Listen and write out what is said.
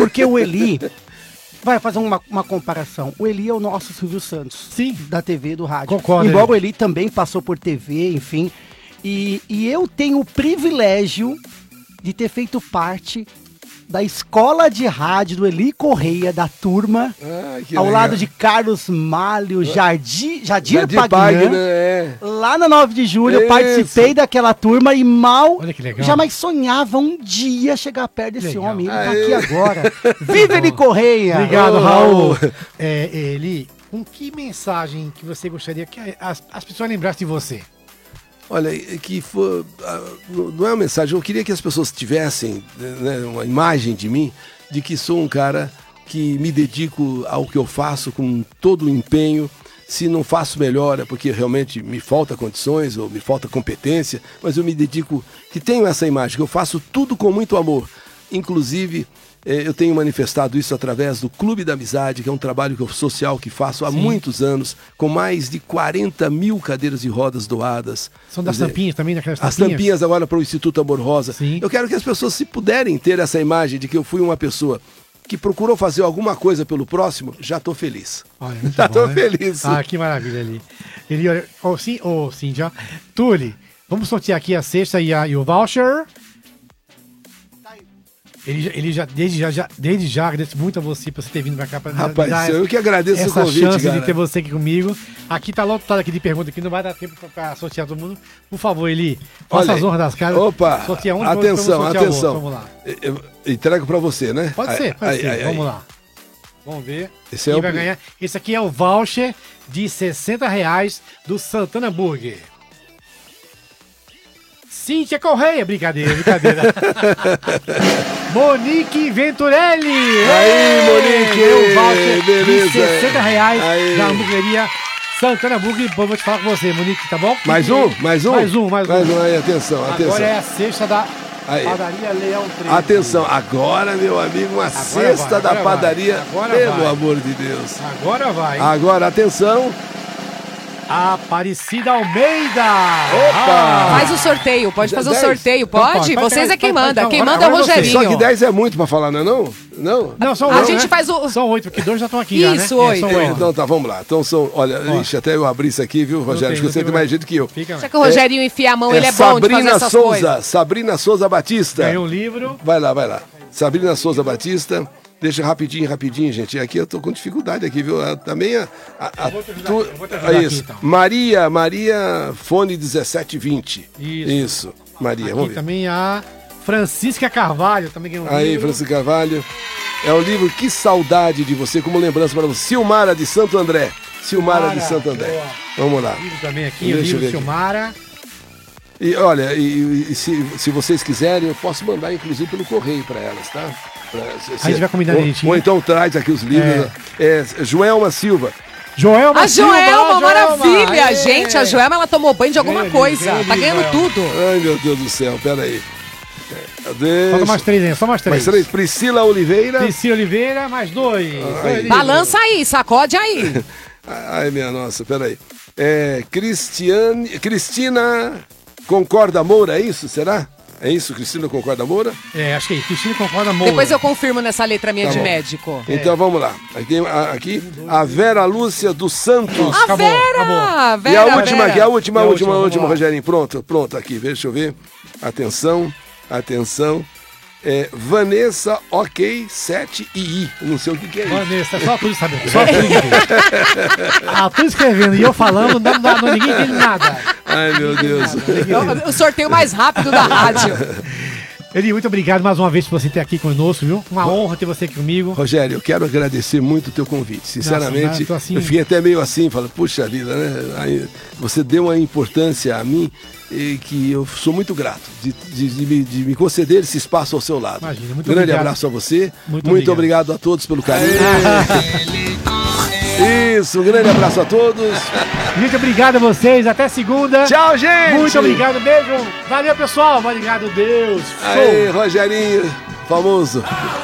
Porque o Eli... Vai fazer uma comparação. O Eli é o nosso Silvio Santos. Sim. Da TV e do rádio. Concordo. Embora o Eli também passou por TV, enfim. E eu tenho o privilégio de ter feito parte da escola de rádio do Eli Correia, da turma, ao legal. lado de Carlos Malho, Jadir Pagnan, Pagnan, lá na 9 de julho. Eu participei daquela turma e jamais sonhava um dia chegar perto desse homem. Ele tá aqui agora. Viva Eli Correia! Obrigado, Raul. Eli, com que mensagem que você gostaria que as pessoas lembrassem de você? Olha, não é uma mensagem, eu queria que as pessoas tivessem, né, uma imagem de mim, de que sou um cara que me dedico ao que eu faço com todo o empenho. Se não faço melhor é porque realmente me falta condições ou me falta competência, mas eu me dedico, que tenho essa imagem, que eu faço tudo com muito amor. Inclusive, eu tenho manifestado isso através do Clube da Amizade, que é um trabalho social que faço há muitos anos, com mais de 40 mil cadeiras de rodas doadas. São das tampinhas também, daquelas tampinhas? As tampinhas agora para o Instituto Amor Rosa. Sim. Eu quero que as pessoas, se puderem ter essa imagem de que eu fui uma pessoa que procurou fazer alguma coisa pelo próximo, já estou feliz. Olha, muito já estou né? feliz. Ah, que maravilha ali. Ele, Cíntia, Tule, vamos sortear aqui a cesta e o voucher. Ele já, desde já agradeço muito a você por você ter vindo pra cá. Rapaz, eu que agradeço o convite, essa chance cara. de ter você aqui comigo. Aqui tá lotado aqui de perguntas, aqui não vai dar tempo pra sortear todo mundo. Por favor, Eli, faça as honras das casas. Opa, sorteia um, atenção. Vamos lá. Eu entrego pra você, né? Pode ser. Vamos lá. Vamos ver. Esse quem vai ganhar. Esse aqui é o voucher de R$60 do Santana Burger. Cíntia Correia, brincadeira. Monique Venturelli! Aí, Monique! O voucher beleza. De R$60 da hamburgueria Santana Burger. Depois vou te falar com você, Monique, tá bom? Mais um. Aí, atenção. Agora é a cesta da Padaria Leão 13. Atenção, agora, meu amigo, uma cesta da padaria, pelo amor de Deus. Agora vai. Agora, atenção. Aparecida Almeida! Opa! Faz o sorteio, pode fazer o sorteio, pode? Então, Vocês é quem manda, quem agora manda é o Rogerinho. Só que 10 é muito pra falar, não é não? Não, são 8. A gente faz o... São 8, porque 2 já estão aqui. Isso, já, né? 8. São 8. Então tá, vamos lá. Então são, olha, ixi, até eu abri isso aqui, viu, Rogério? Acho que você tem mais jeito que eu. Já que o Rogerinho enfia a mão, ele é bom de fazer essas coisas. Sabrina Souza Batista. Ganhou um livro. Vai lá. Sabrina Souza Batista. Deixa rapidinho, gente. Aqui eu tô com dificuldade aqui, viu? Também eu vou te ajudar isso. aqui, então. Maria Fone 1720. Isso. Maria, aqui vamos ver. Também a Francisca Carvalho, também ganhou um livro. Aí, Francisca Carvalho. É o livro Que Saudade de Você, como lembrança para você. Silmara de Santo André. Silmara de Santo André. Boa. Vamos lá. O livro também aqui, o livro Silmara. E olha, se vocês quiserem, eu posso mandar inclusive pelo correio para elas, tá? A gente vai combinar direitinho. Ou então traz aqui os livros. Joelma Silva. Joelma, maravilha! Aê! Gente, a Joelma, ela tomou banho de alguma coisa. Tá ganhando tudo. Ai, meu Deus do céu, peraí. Falta mais 3, hein? Só mais 3. Mais 3. Priscila Oliveira, mais 2. Balança aí, sacode aí. Ai, minha nossa, peraí. Cristina Concorda Moura, é isso? Será? É isso, Cristina Concorda Moura? Acho que é isso. Cristina Concorda Moura. Depois eu confirmo nessa letra minha de bom. Médico. Então vamos lá. Aqui a Vera Lúcia dos Santos. A Vera! E a última Vera. aqui, a última, Rogerinho. Pronto aqui, deixa eu ver. Atenção. Vanessa OK 7II. Não sei o que é isso. Vanessa, só tudo sabendo. Só tudo tudo escrevendo e eu falando, ninguém entende nada. Ai, meu Deus. O sorteio mais rápido da rádio. Eli, muito obrigado mais uma vez por você ter aqui conosco, viu? Uma honra ter você aqui comigo. Rogério, eu quero agradecer muito o teu convite. Sinceramente, assim... eu fiquei até meio assim, falando, puxa vida, né? Aí, você deu uma importância a mim que eu sou muito grato de me conceder esse espaço ao seu lado. Imagina, muito Grande obrigado. abraço a você. Muito obrigado a todos pelo carinho. Isso, um grande abraço a todos. Gente, obrigado a vocês. Até segunda. Tchau, gente. Muito obrigado. Beijo. Valeu, pessoal. Obrigado, Deus. Aí, Rogerinho, famoso.